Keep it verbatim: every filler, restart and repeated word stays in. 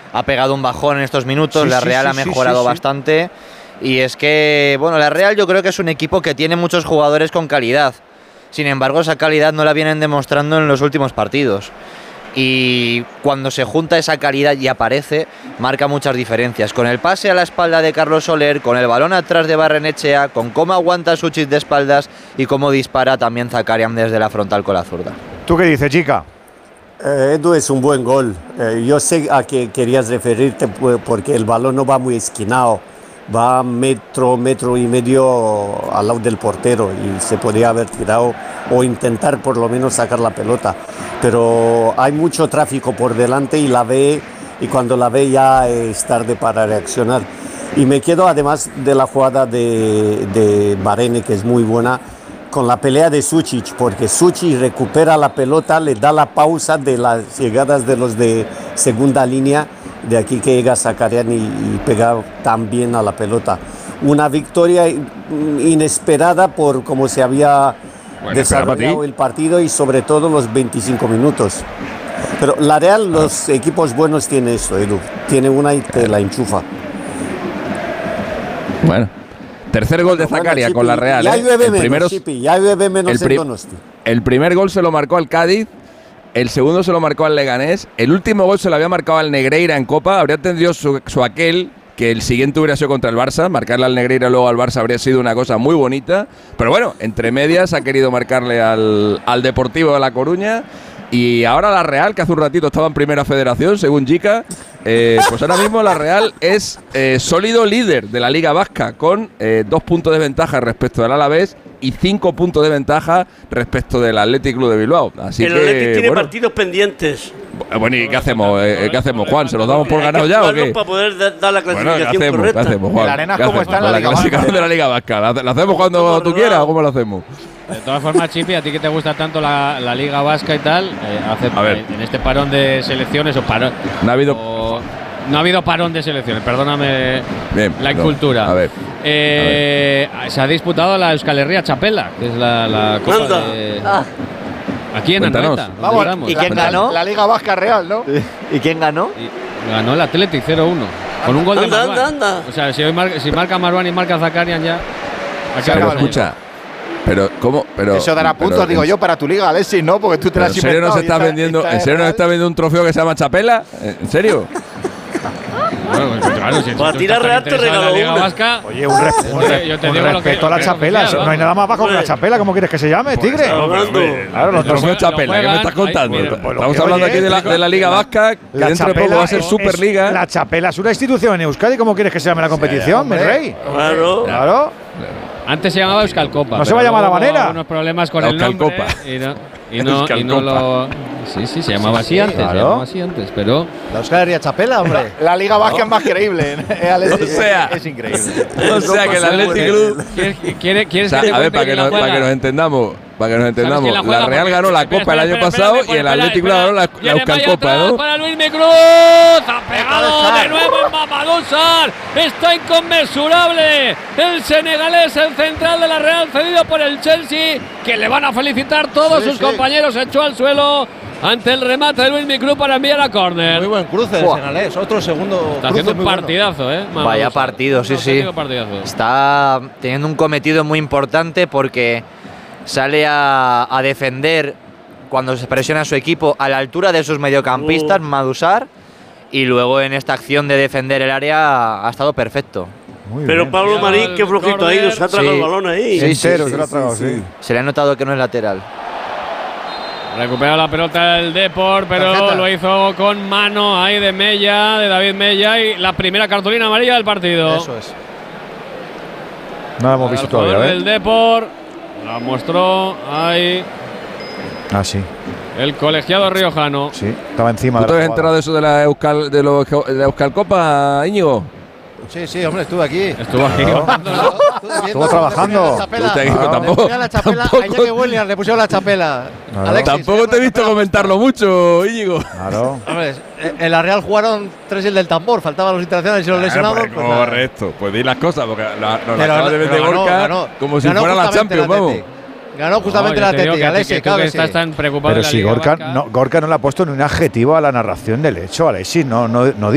ha pegado un bajón en estos minutos, sí, la sí, Real sí, ha mejorado sí, sí, bastante. Y es que, bueno, la Real yo creo que es un equipo que tiene muchos jugadores con calidad. Sin embargo, esa calidad no la vienen demostrando en los últimos partidos. Y cuando se junta esa calidad y aparece, marca muchas diferencias. Con el pase a la espalda de Carlos Soler, con el balón atrás de Barrenechea, con cómo aguanta Suchich de espaldas y cómo dispara también Zakarian desde la frontal con la zurda. ¿Tú qué dices, chica? Eh, Edu, es un buen gol. Eh, yo sé a qué querías referirte porque el balón no va muy esquinado. Va metro, metro y medio al lado del portero y se podría haber tirado o intentar por lo menos sacar la pelota. Pero hay mucho tráfico por delante y la ve, y cuando la ve ya es tarde para reaccionar. Y me quedo además de la jugada de, de Varene, que es muy buena, con la pelea de Suchich, porque Suchich recupera la pelota, le da la pausa de las llegadas de los de segunda línea. De aquí que llega Zakarian y, y pega tan bien a la pelota. Una victoria inesperada por cómo se había bueno, desarrollado el partido y sobre todo los veinticinco minutos. Pero la Real, los equipos buenos tienen eso, Edu. Tiene una y te la enchufa. Bueno. Tercer gol de Zakaria bueno, con la Real. Ya ¿eh? llueve el menos, primero, Chipi, ya llueve menos el, pri en Donosti. El primer gol se lo marcó al Cádiz. El segundo se lo marcó al Leganés. El último gol se lo había marcado al Negreira en Copa. Habría tenido su, su aquel que el siguiente hubiera sido contra el Barça. Marcarle al Negreira luego al Barça habría sido una cosa muy bonita. Pero bueno, entre medias ha querido marcarle al, al Deportivo de La Coruña. Y ahora la Real, que hace un ratito estaba en Primera Federación, según Jica, eh, pues ahora mismo la Real es eh, sólido líder de la Liga Vasca con eh, dos puntos de ventaja respecto del Alavés y cinco puntos de ventaja respecto del Athletic Club de Bilbao. Así el que, Athletic tiene bueno, partidos pendientes. Bueno, ¿y qué hacemos? Eh, ¿Qué hacemos, Juan? ¿Se los damos por ganado ya o qué? Para poder dar la clasificación bueno, ¿qué hacemos? correcta. ¿Qué hacemos, Juan? ¿La arena ¿Qué cómo hacemos? está en la, la Liga clasificación de la Liga Vasca? ¿La, la hacemos cuando tú quieras o cómo lo hacemos? De todas formas, Chipi, a ti que te gusta tanto la, la Liga Vasca y tal, eh, hace, a ver. en este parón de selecciones o parón. No ha habido. O, no ha habido parón de selecciones, perdóname Bien, la incultura. No, a, ver, eh, a ver. Se ha disputado la Euskal Herria Chapela, que es la, la Copa Anda. de. Ah. Aquí en Cuéntanos. Anoeta. Vamos, ¿y quién ganó? La, la Liga Vasca Real, ¿no? ¿Y quién ganó? Y ganó el Athletic cero uno. Con un gol anda, de Marwan. anda, anda. O sea, si, hoy mar, si marca Marwan y marca Zakarian ya. Pero escucha. Pero, ¿cómo? Pero, Eso dará puntos, pero, digo yo, para tu liga, Alexis, ¿no? Porque tú te la has ¿En serio nos está esta, vendiendo, esta ¿en serio nos está vendiendo un trofeo que se llama Chapela? ¿En serio? Bueno, pues, claro, si Para tirar Real te regaló una. Vasca, Oye, un, res un, Oye, yo te un digo lo que- respeto a la lo que chapela. quieras, No hay nada más bajo que la chapela. ¿Cómo quieres que se llame, tigre? Hablando. Claro, los Trofeo trofeos. Chapela, ¿qué me juegan, estás contando? ahí, mira, Estamos pues lo que hablando oye, aquí de la, de la Liga Vasca, que La dentro de poco va a ser es- Superliga. es- La chapela es una institución en Euskadi. ¿Cómo quieres que se llame la competición, mi rey? Claro. Claro. Antes se llamaba Euskal Copa. No se pero va a llamar luego Habanera. hubo unos problemas con La el Euskal nombre. Copa. Y no, y no, Euskal y no lo. Sí, sí, se llamaba así antes. claro. Se llamaba así antes, pero. La Euskal Herria Chapela, hombre. La Liga Vasca es más creíble. ¿eh, Alexis? O sea. es increíble. O sea que el Athletic Club. ¿Quieres, quieres, O quieres sea, que te a ver, cuente para que, quién la nos, para juega? que nos entendamos, para que nos entendamos, quién la la, juega? Real Porque- ganó la espera, Copa el espera, año espera, pasado espera, y el espera, Athletic Club espera. ganó la, la Viene Euskal Maya Copa, atrás ¿no? Para Luis Cruz, ha pegado de nuevo en Mamadou Sarr, está inconmensurable el senegalés, el central de la Real, cedido por el Chelsea, que le van a felicitar todos Sí, sus sí. compañeros, se echó al suelo ante el remate de Luis Cruz para enviar a córner. Muy buen cruce el Buah. senalés. Otro segundo Está cruce haciendo un muy bueno. partidazo, ¿eh? Mamadou Vaya Sarr. partido, sí, Un sí. auténtico partidazo. Está teniendo un cometido muy importante porque sale a, a defender cuando se presiona a su equipo a la altura de sus mediocampistas, Uh. Mamadou Sarr, y luego en esta acción de defender el área ha estado perfecto. Muy Pero bien. Pablo Cuidado Marín, el qué flojito ahí, nos ha tragado Sí. el balón ahí. Sí, Entero sí, se lo ha sí, tragado, sí, sí. sí. Se le ha notado que no es lateral. Recupera la pelota el Depor, pero Tarjeta. lo hizo con mano ahí de Mella, de David Mella, y la primera cartulina amarilla del partido. Eso es. No lo hemos Para visto el jugador todavía, del ¿eh? Depor, la mostró ahí Ah, sí. el colegiado riojano. Sí. Estaba encima ¿Tú te de la has enterado de eso de la Euskal, de, lo, de la Euskal Copa, Íñigo? Sí, sí, hombre, estuve aquí. Estuvo aquí. Estuvo trabajando. Estuviste aquí, Claro. tampoco, Le pusieron la chapela, tampoco- a Iñaki Williams le pusieron la chapela. Claro. Alexis, Tampoco te he visto comentarlo mucho, Íñigo. Claro. Hombre, en la Real jugaron tres el del tambor, faltaban los internacionales y los lesionados. Pues nada. correcto, pues di las cosas, porque la, nos la Pero- acaba de ver de pero ganó, Gorka ganó. como si Ganó fuera la justamente Champions, el vamos. Athletic. Ganó justamente No, el yo te digo Athletic, que a ti, Alexis, que tú claro que que sí. estás tan preocupado Pero de la si Liga Gorka Vasca. no, Gorka no le ha puesto ni un adjetivo a la narración del hecho, Alexis. No, no, no